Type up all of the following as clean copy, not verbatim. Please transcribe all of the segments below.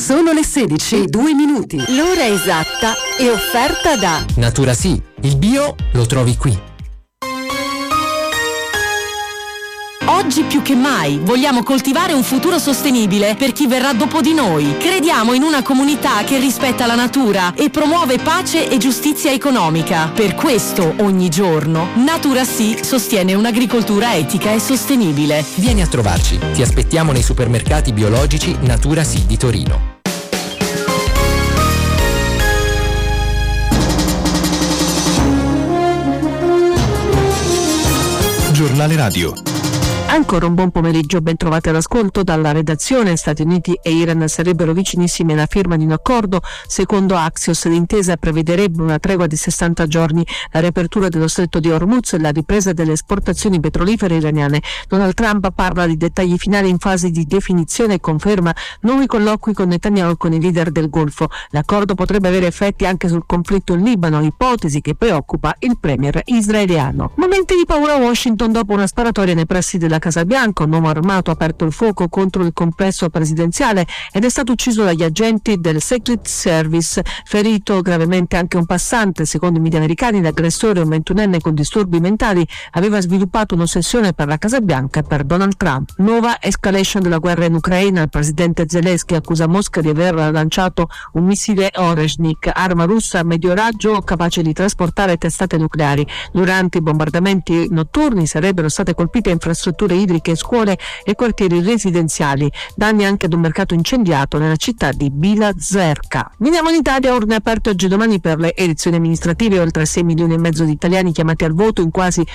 Sono le 16:02. L'ora esatta è offerta da Natura Sì, il bio lo trovi qui. Oggi più che mai vogliamo coltivare un futuro sostenibile per chi verrà dopo di noi. Crediamo in una comunità che rispetta la natura e promuove pace e giustizia economica. Per questo, ogni giorno, Natura Sì sostiene un'agricoltura etica e sostenibile. Vieni a trovarci. Ti aspettiamo nei supermercati biologici Natura Sì di Torino. Giornale Radio. Ancora un buon pomeriggio, ben trovati all'ascolto dalla redazione. Stati Uniti e Iran sarebbero vicinissimi alla firma di un accordo. Secondo Axios l'intesa prevederebbe una tregua di 60 giorni, la riapertura dello stretto di Hormuz e la ripresa delle esportazioni petrolifere iraniane. Donald Trump parla di dettagli finali in fase di definizione e conferma nuovi colloqui con Netanyahu e con i leader del Golfo. L'accordo potrebbe avere effetti anche sul conflitto in Libano, ipotesi che preoccupa il premier israeliano. Momenti di paura a Washington dopo una sparatoria nei pressi della Casa Bianca. Un uomo armato ha aperto il fuoco contro il complesso presidenziale ed è stato ucciso dagli agenti del Secret Service. Ferito gravemente anche un passante. Secondo i media americani, l'aggressore, un 21enne con disturbi mentali, aveva sviluppato un'ossessione per la Casa Bianca e per Donald Trump. Nuova escalation della guerra in Ucraina. Il presidente Zelensky accusa Mosca di aver lanciato un missile Oreshnik, arma russa a medio raggio capace di trasportare testate nucleari. Durante i bombardamenti notturni sarebbero state colpite infrastrutture idriche, scuole e quartieri residenziali. Danni anche ad un mercato incendiato nella città di Bila Zerka. Veniamo in Italia. Urne aperte oggi e domani per le elezioni amministrative. Oltre 6 milioni e mezzo di italiani chiamati al voto in quasi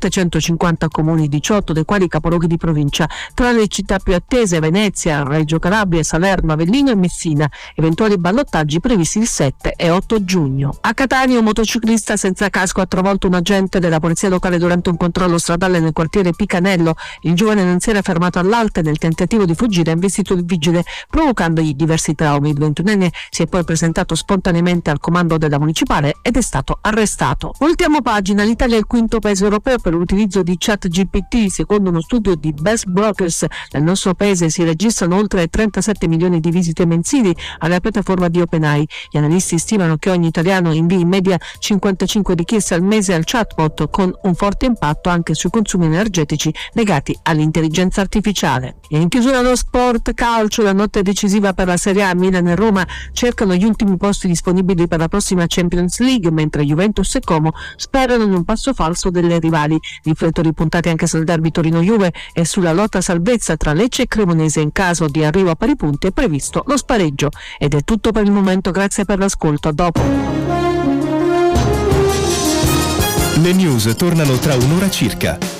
750 comuni, 18 dei quali capoluoghi di provincia. Tra le città più attese Venezia, Reggio Calabria, Salerno, Avellino e Messina. Eventuali ballottaggi previsti il 7 e 8 giugno. A Catania un motociclista senza casco ha travolto un agente della polizia locale durante un controllo stradale nel quartiere Picanello. Il giovane non si era fermato all'alta e nel tentativo di fuggire ha investito il vigile, provocandogli diversi traumi. Il 21enne si è poi presentato spontaneamente al comando della municipale ed è stato arrestato. Voltiamo pagina. L'Italia è il quinto paese europeo per l'utilizzo di ChatGPT. Secondo uno studio di Best Brokers, nel nostro paese si registrano oltre 37 milioni di visite mensili alla piattaforma di OpenAI. Gli analisti stimano che ogni italiano invii in media 55 richieste al mese al chatbot, con un forte impatto anche sui consumi energetici legati all'intelligenza artificiale. E in chiusura lo sport calcio. La notte decisiva per la Serie A. Milan e Roma cercano gli ultimi posti disponibili per la prossima Champions League, mentre Juventus e Como sperano in un passo falso delle rivali. Riflettori puntati anche sul derby Torino-Juve e sulla lotta a salvezza tra Lecce e Cremonese. In caso di arrivo a pari punti è previsto lo spareggio. Ed è tutto per il momento, grazie per l'ascolto. A dopo. Le news tornano tra un'ora circa.